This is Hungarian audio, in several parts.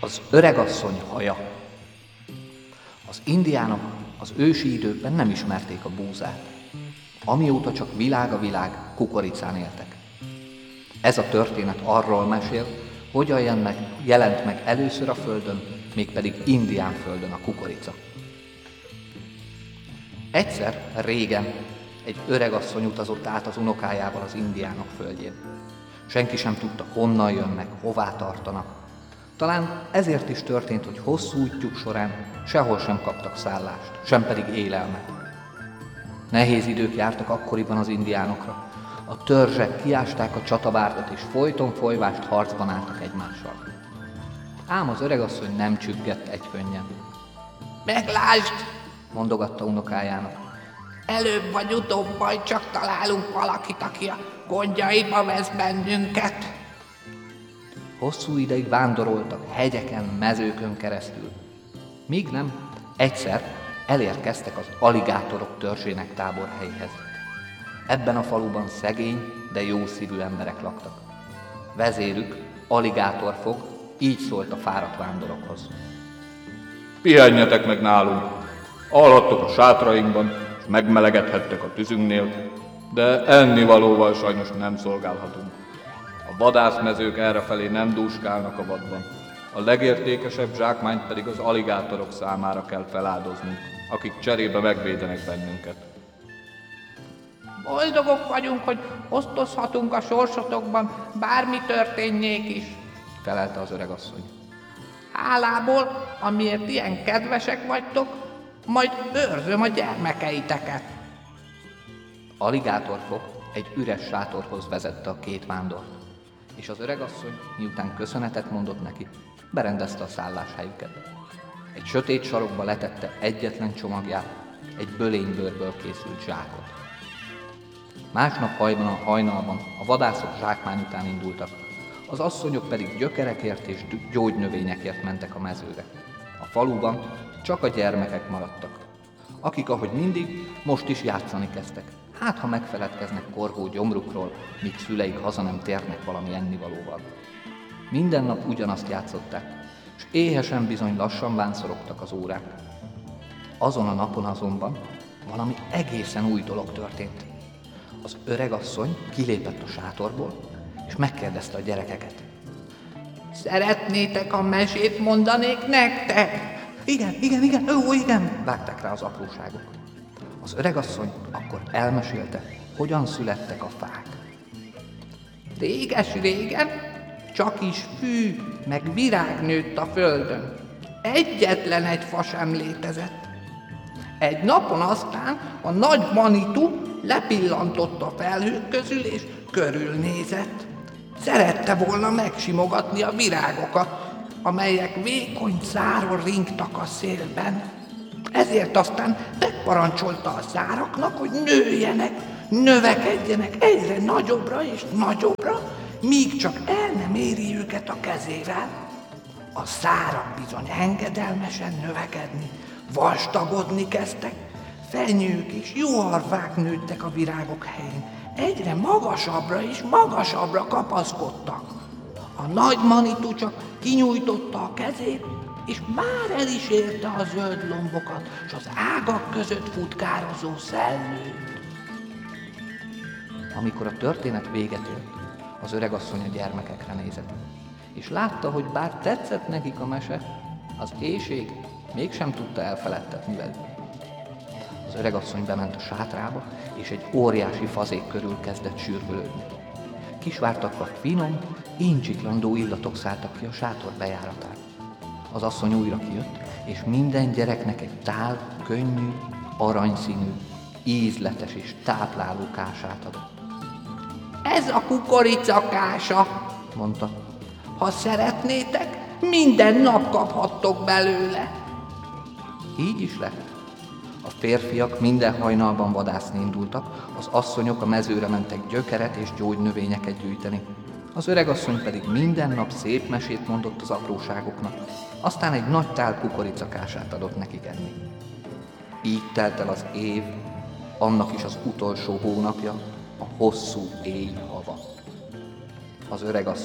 Az öregasszony haja. Az indiánok az ősi időkben nem ismerték a búzát, amióta csak világ a világ, kukoricán éltek. Ez a történet arról mesél, hogyan jelent meg először a földön, mégpedig indián földön a kukorica. Egyszer, régen, egy öregasszony utazott át az unokájával az indiánok földjén. Senki sem tudta, honnan jönnek, hová tartanak. Talán ezért is történt, hogy hosszú útjuk során sehol sem kaptak szállást, sem pedig élelmet. Nehéz idők jártak akkoriban az indiánokra. A törzsek kiásták a csatavárdat, és folyton folyvást harcban álltak egymással. Ám az öregasszony nem csüggett egykönnyen. Meglásd, mondogatta unokájának. előbb vagy utóbb majd csak találunk valakit, aki a gondjaiba vesz bennünket. Hosszú ideig vándoroltak hegyeken, mezőkön keresztül. Míg nem, egyszer elérkeztek az aligátorok törzsének táborhelyéhez. Ebben a faluban szegény, de jó szívű emberek laktak. Vezérük, Aligátorfog, így szólt a fáradt vándorokhoz. Pihenjetek meg nálunk, alhattok a sátrainkban, és megmelegedhettek a tüzünknél, de ennivalóval sajnos nem szolgálhatunk. A vadászmezők errefelé nem dúskálnak a vadban. A legértékesebb zsákmányt pedig az aligátorok számára kell feláldoznunk, akik cserébe megvédenek bennünket. Boldogok vagyunk, hogy osztozhatunk a sorsotokban, bármi történjék is, felelte az öregasszony. Hálából, amiért ilyen kedvesek vagytok, majd őrzöm a gyermekeiteket. Aligátorfog egy üres sátorhoz vezette a két vándort, és az öregasszony, miután köszönetet mondott neki, berendezte a szálláshelyüket. Egy sötét sarokba letette egyetlen csomagját, egy bölénybőrből készült zsákot. Másnap hajnalban a vadászok zsákmány után indultak, az asszonyok pedig gyökerekért és gyógynövényekért mentek a mezőre. A faluban csak a gyermekek maradtak, akik, ahogy mindig, most is játszani kezdtek. Hát, ha megfeledkeznek korgó gyomrukról, míg szüleik haza nem térnek valami ennivalóval. Minden nap ugyanazt játszották, és éhesen bizony lassan vánszorogtak az órák. Azon a napon azonban valami egészen új dolog történt. Az öregasszony kilépett a sátorból, és megkérdezte a gyerekeket. Szeretnétek a mesét mondanék nektek? Igen, vágták rá az apróságok. Az öregasszony akkor elmesélte, hogyan születtek a fák. Réges-régen csak is fű meg virág nőtt a földön. Egyetlen egy fa sem létezett. Egy napon aztán a nagy Manitu lepillantott a felhők közül, és körülnézett. Szerette volna megsimogatni a virágokat, amelyek vékony száron ringtak a szélben. Ezért aztán megparancsolta a száraknak, hogy nőjenek, növekedjenek egyre nagyobbra és nagyobbra, míg csak el nem éri őket a kezével. A szárak bizony engedelmesen növekedni, vastagodni kezdtek, fenyők és juharfák nőttek a virágok helyén, egyre magasabbra és magasabbra kapaszkodtak. A nagy Manitu csak kinyújtotta a kezét, és már el is érte a zöld lombokat, s az ágak között futkározó szellőt. Amikor a történet véget ért, az öregasszony a gyermekekre nézett, és látta, hogy bár tetszett nekik a mese, az éhség mégsem tudta elfeledtetni velük. Az öregasszony bement a sátrába, és egy óriási fazék körül kezdett sürgölődni. Kisvártakra finom, incsiklandó illatok szálltak ki a sátor bejáratán. Az asszony újra kijött, és minden gyereknek egy tál, könnyű, aranyszínű, ízletes és tápláló kását adott. Ez a kukoricakása, mondta. Ha szeretnétek, minden nap kaphattok belőle. Így is lett. A férfiak minden hajnalban vadászni indultak, az asszonyok a mezőre mentek gyökeret és gyógynövényeket gyűjteni. Az öregasszony pedig minden nap szép mesét mondott az apróságoknak, aztán egy nagy tál kukoricakását adott nekik enni. Így telt el az év, annak is az utolsó hónapja, a hosszú éjhava. Az öregasszony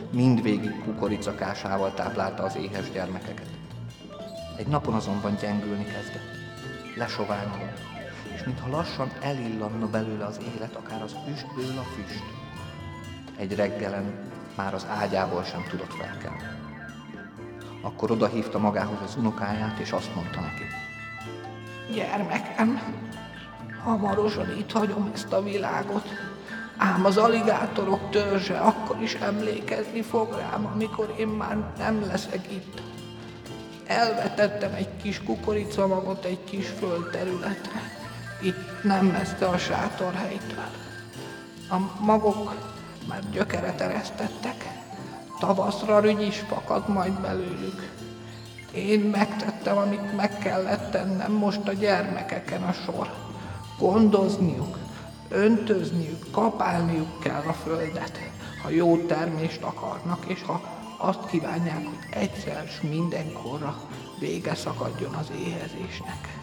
mindvégig kukoricakásával táplálta az éhes gyermekeket. Egy napon azonban gyengülni kezdett, lesoványodott, és mintha lassan elillanna belőle az élet, akár az üstből a füst. Egy reggelen már az ágyából sem tudott felkelni. Akkor odahívta magához az unokáját, és azt mondta neki: Gyermekem, hamarosan itt hagyom ezt a világot, ám az aligátorok törzse akkor is emlékezni fog rám, amikor én már nem leszek itt. Elvetettem egy kis kukoricamagot egy kis földterületre, itt nem messze a sátorhelytől. A magok már gyökeret eresztettek, tavaszra rügy is fakad majd belőlük. Én megtettem, amit meg kellett tennem, most a gyermekeken a sor. Gondozniuk, öntözniük, kapálniuk kell a földet, ha jó termést akarnak, és ha azt kívánják, hogy egyszer s mindenkorra vége szakadjon az éhezésnek.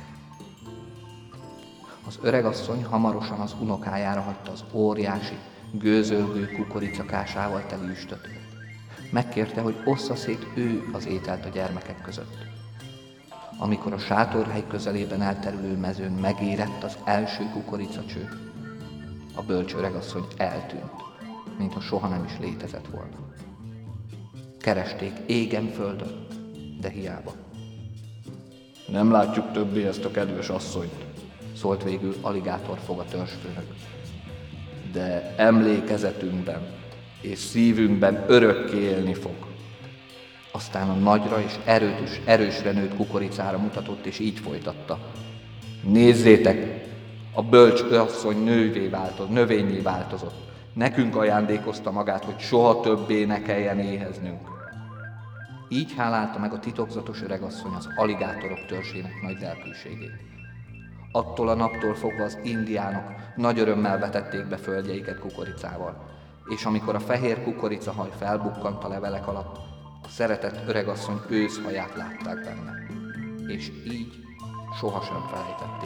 Az öregasszony hamarosan az unokájára hagyta az óriási, gőzölgő kukoricakásával teli üstöt. Megkérte, hogy ossza szét ő az ételt a gyermekek között. Amikor a sátorhely közelében elterülő mezőn megérett az első kukoricacső, a bölcs öregasszony eltűnt, mintha soha nem is létezett volna. Keresték égen földön, de hiába. Nem látjuk többé ezt a kedves asszonyt, Szólt végül Aligátorfog a törzsfőnök. de emlékezetünkben és szívünkben örökké élni fog. Aztán a nagyra és erősre nőtt kukoricára mutatott, és így folytatta: Nézzétek, a bölcs asszony növényé változott. Nekünk ajándékozta magát, hogy soha többé ne kelljen éheznünk. Így hálálta meg a titokzatos öregasszony az aligátorok törzsének nagy lelkűségét. Attól a naptól fogva az indiánok nagy örömmel vetették be földjeiket kukoricával, és amikor a fehér kukoricahaj felbukkant a levelek alatt, a szeretett öregasszony őszhaját látták benne, és így sohasem felejtették.